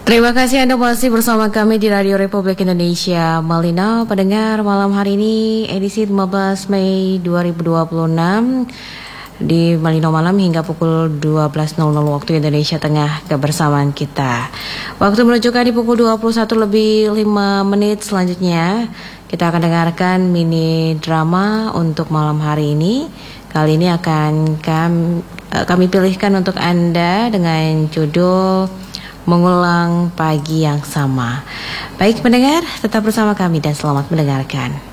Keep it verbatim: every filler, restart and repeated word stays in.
Terima kasih Anda masih bersama kami di Radio Republik Indonesia Malino. Pendengar, malam hari ini edisi lima belas Mei dua ribu dua puluh enam di Malino Malam hingga pukul dua belas nol nol waktu Indonesia Tengah kebersamaan kita. Waktu menunjukkan di pukul dua puluh satu lebih lima menit. Selanjutnya kita akan dengarkan mini drama untuk malam hari ini. Kali ini akan kami, kami pilihkan untuk Anda dengan judul Mengulang Pagi yang Sama. Baik pendengar, tetap bersama kami dan selamat mendengarkan.